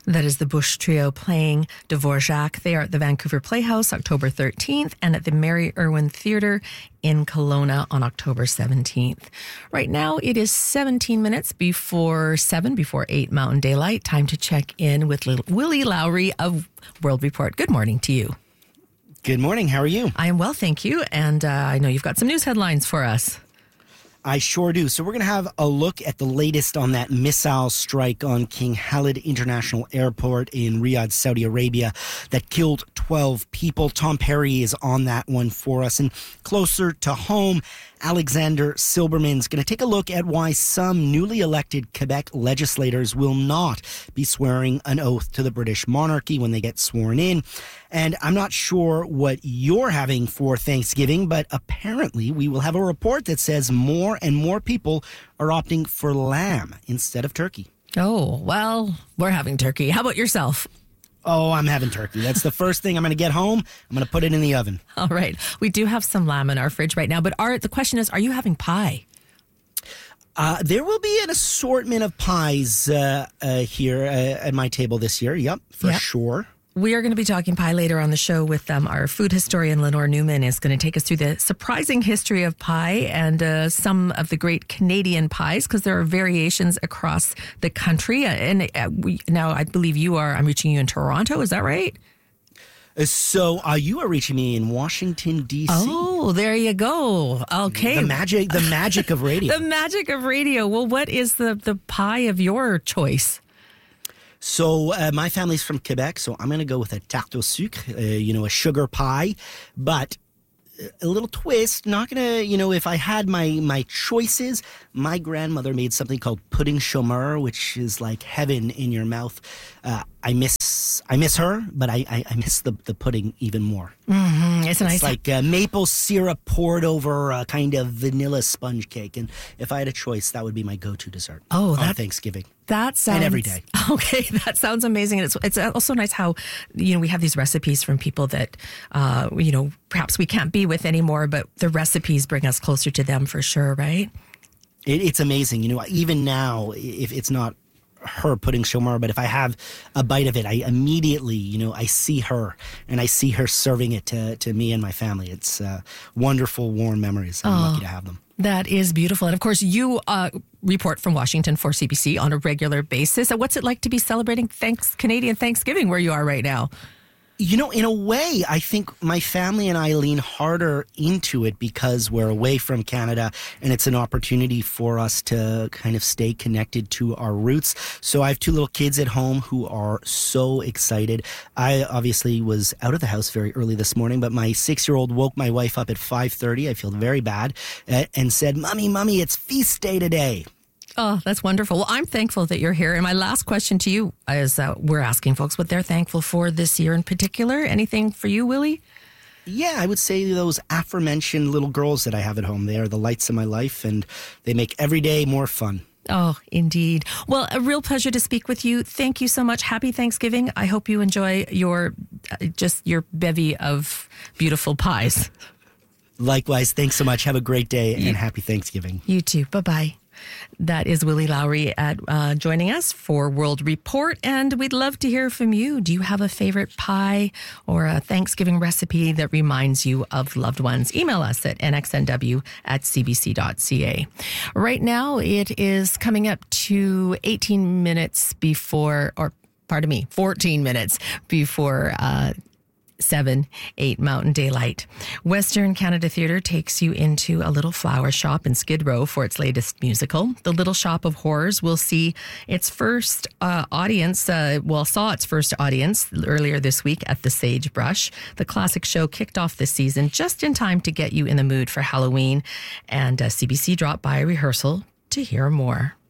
That is the Bush Trio playing Dvorak. They are at the Vancouver Playhouse October 13th and at the Mary Irwin Theatre in Kelowna on October 17th. Right now, it is 17 minutes before 7, before 8 Mountain Daylight. Time to check in with Willie Lowry of World Report. Good morning to you. Good morning. How are you? I am well, thank you. And I know you've got some news headlines for us. I sure do. So we're going to have a look at the latest on that missile strike on King Khalid International Airport in Riyadh, Saudi Arabia, that killed 12 people. Tom Perry is on that one for us. And closer to home, Alexander Silberman's going to take a look at why some newly elected Quebec legislators will not be swearing an oath to the British monarchy when they get sworn in. And I'm not sure what you're having for Thanksgiving, but apparently we will have a report that says more and more people are opting for lamb instead of turkey. Oh, well, we're having turkey. How about yourself? Oh, I'm having turkey. That's the first thing I'm going to get home. I'm going to put it in the oven. All right. We do have some lamb in our fridge right now, but the question is, are you having pie? There will be an assortment of pies here at my table this year. Yep, for sure. We are going to be talking pie later on the show with our food historian, Lenore Newman, is going to take us through the surprising history of pie and some of the great Canadian pies, because there are variations across the country. And now I believe I'm reaching you in Toronto. Is that right? So you are reaching me in Washington, D.C. Oh, there you go. Okay. The magic of radio. The magic of radio. Well, what is the pie of your choice? So my family's from Quebec, so I'm going to go with a tarte au sucre, a sugar pie, but a little twist. Not going to, if I had my choices, my grandmother made something called pudding chômeur, which is like heaven in your mouth. I miss her, but I miss the pudding even more. Mm-hmm. It's nice. Like maple syrup poured over a kind of vanilla sponge cake. And if I had a choice, that would be my go-to dessert on Thanksgiving. That sounds... And every day. Okay, that sounds amazing. And it's also nice how, we have these recipes from people that, perhaps we can't be with anymore, but the recipes bring us closer to them for sure, right? It's amazing. Even now, if it's not her pudding chômeur, but if I have a bite of it, I immediately, I see her and I see her serving it to me and my family. It's wonderful, warm memories. I'm lucky to have them. That is beautiful. And of course, you report from Washington for CBC on a regular basis. What's it like to be celebrating Canadian Thanksgiving where you are right now? In a way, I think my family and I lean harder into it because we're away from Canada and it's an opportunity for us to kind of stay connected to our roots. So I have 2 little kids at home who are so excited. I obviously was out of the house very early this morning, but my 6-year-old woke my wife up at 5:30. I feel very bad and said, Mommy, it's feast day today. Oh, that's wonderful. Well, I'm thankful that you're here. And my last question to you is we're asking folks what they're thankful for this year in particular. Anything for you, Willie? Yeah, I would say those aforementioned little girls that I have at home. They are the lights of my life, and they make every day more fun. Oh, indeed. Well, a real pleasure to speak with you. Thank you so much. Happy Thanksgiving. I hope you enjoy your bevy of beautiful pies. Likewise. Thanks so much. Have a great day and happy Thanksgiving. You too. Bye-bye. That is Willie Lowry joining us for World Report, and we'd love to hear from you. Do you have a favorite pie or a Thanksgiving recipe that reminds you of loved ones? Email us at nxnw@cbc.ca. Right now, it is coming up to 14 minutes before 7, 8 Mountain Daylight. Western Canada Theatre takes you into a little flower shop in Skid Row for its latest musical. The Little Shop of Horrors will see its first audience, saw its first audience earlier this week at the Sagebrush. The classic show kicked off this season just in time to get you in the mood for Halloween, and CBC dropped by a rehearsal to hear more.